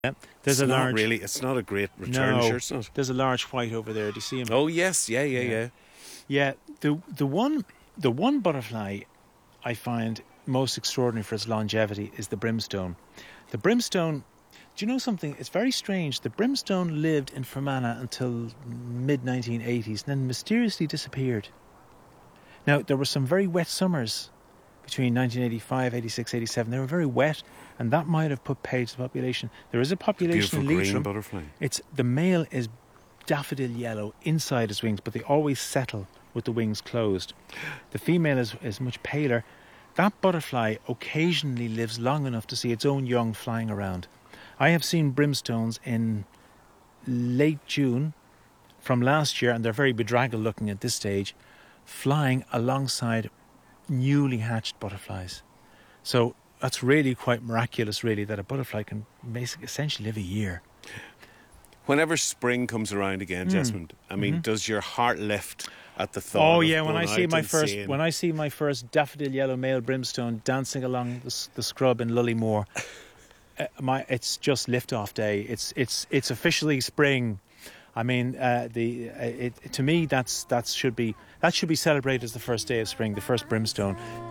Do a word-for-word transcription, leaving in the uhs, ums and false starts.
Yeah. There's it's a not large. really. It's not a great return. No, Sure, it's not. there's a large white over there. Do you see him? Oh yes, yeah, yeah, Yeah. yeah. Yeah. The the one the one butterfly I find most extraordinary for its longevity is the brimstone. The brimstone. Do you know something? It's very strange. The brimstone lived in Fermanagh until mid nineteen eighties, and then mysteriously disappeared. Now there were some very wet summers between nineteen eighty-five, eighty-six, eighty-seven. They were very wet, and that might have put paid to the population. There is a population in Beautiful Leitrim. green butterfly. It's the male is daffodil yellow inside his wings, but they always settle with the wings closed. The female is, is much paler. That butterfly occasionally lives long enough to see its own young flying around. I have seen brimstones in late June from last year, and they're very bedraggled looking at this stage, flying alongside newly hatched butterflies. So that's really quite miraculous, really, that a butterfly can basically essentially live a year. Whenever spring comes around again, Mm. Jesmond, I mean, Mm-hmm. does your heart lift at the thought? Oh of yeah, when going I see out my and first seeing- when I see my first daffodil yellow male brimstone dancing along the, s- the scrub in Lullymore, uh, my it's just lift-off day. It's it's it's officially spring. I mean, uh, the uh, it, to me that's that should be that should be celebrated as the first day of spring, the first brimstone.